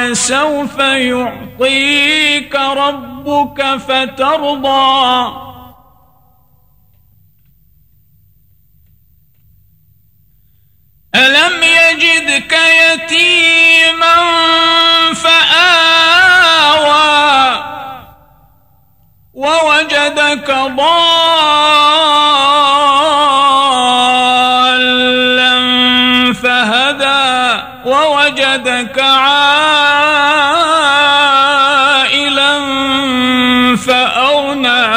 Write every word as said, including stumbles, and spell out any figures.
ولسوف يعطيك ربك فترضى ألم يجدك يتيما فآوى ووجدك ضالا فهدى ووجدك عائلا